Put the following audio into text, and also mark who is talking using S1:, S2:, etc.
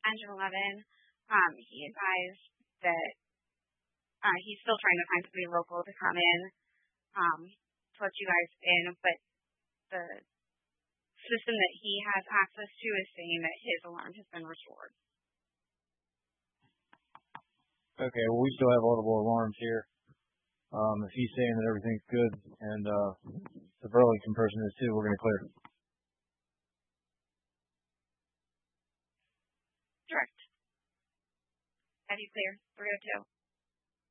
S1: Engine 11, he advised that he's still trying to find somebody local to come in to let you guys in, but the system that he has access to is saying that his alarm has been restored.
S2: Okay, well, we still have audible alarms here. If he's saying that everything's good and the Burlington person is too, we're going to clear.
S1: Direct. As you clear, 302.